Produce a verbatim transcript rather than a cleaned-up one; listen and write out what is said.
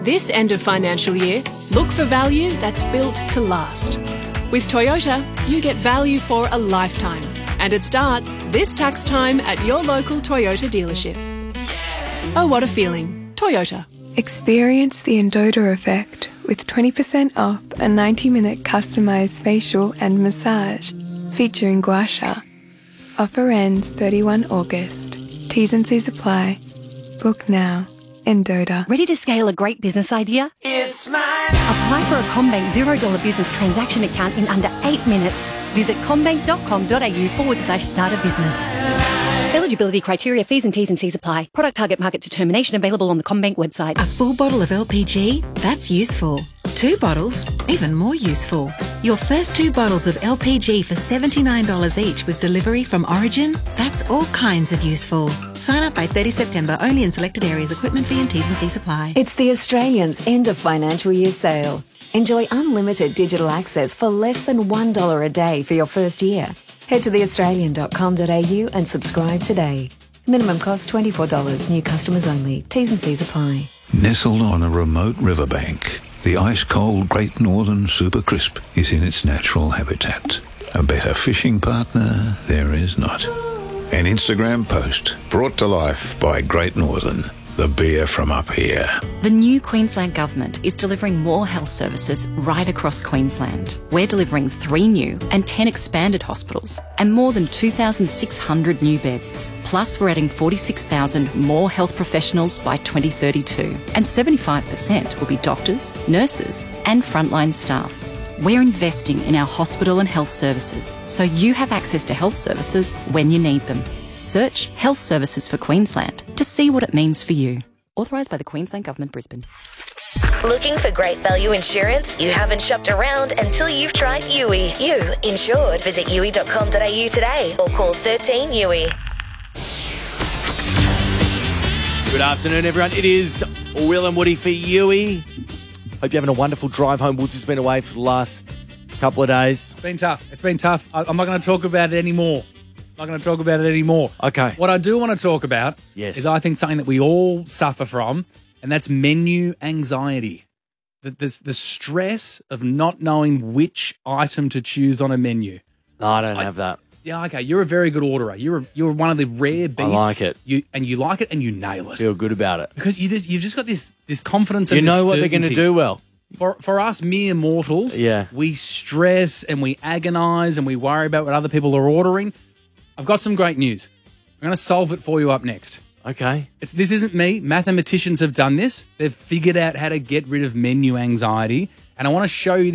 This end of financial year, look for value that's built to last. With Toyota, you get value for a lifetime. And it starts this tax time at your local Toyota dealership. Oh, what a feeling. Toyota. Experience the Endota effect with twenty percent off a ninety minute customised facial and massage featuring gua sha. Offer ends thirty-first of August. T's and C's apply. Book now. Endota. Ready to scale a great business idea? It's mine. Apply for a CommBank zero dollar business transaction account in under eight minutes. Visit commbank.com.au forward slash start a business. Eligibility criteria, fees and T's and C's apply. Product target market determination available on the CommBank website. A full bottle of L P G? That's useful. Two bottles? Even more useful. Your first two bottles of L P G for seventy-nine dollars each with delivery from Origin? That's all kinds of useful. Sign up by thirtieth of September, only in selected areas. Equipment fee and T's and C's apply. It's the Australians' end of financial year sale. Enjoy unlimited digital access for less than one dollar a day for your first year. Head to the australian dot com dot a u and subscribe today. Minimum cost twenty-four dollars. New customers only. T's and C's apply. Nestled on a remote riverbank, the ice-cold Great Northern Super Crisp is in its natural habitat. A better fishing partner there is not. An Instagram post brought to life by Great Northern, the beer from up here. The new Queensland Government is delivering more health services right across Queensland. We're delivering three new and ten expanded hospitals and more than two thousand six hundred new beds. Plus, we're adding forty-six thousand more health professionals by twenty thirty-two, and seventy-five percent will be doctors, nurses and frontline staff. We're investing in our hospital and health services so you have access to health services when you need them. Search Health Services for Queensland to see what it means for you. Authorised by the Queensland Government, Brisbane. Looking for great value insurance? You haven't shopped around until you've tried Youi. You insured. Visit youi dot com dot a u today or call thirteen Youi. Good afternoon, everyone. It is Will and Woody for Youi. Hope you're having a wonderful drive home. Woods has been away for the last couple of days. It's been tough. It's been tough. I, I'm not going to talk about it anymore. I'm not going to talk about it anymore. Okay. What I do want to talk about yes. is I think something that we all suffer from, and that's menu anxiety. The, the, the stress of not knowing which item to choose on a menu. No, I don't I, have that. Yeah, okay. You're a very good orderer. You're a, you're one of the rare beasts. I like it. You and you like it and you nail it. Feel good about it. Because you just, you've just got this this confidence and you know this what they're going to do well. For for us mere mortals, yeah. we stress and we agonise and we worry about what other people are ordering. I've got some great news. I'm going to solve it for you up next. Okay. It's, this isn't me. Mathematicians have done this. They've figured out how to get rid of menu anxiety. And I want to show you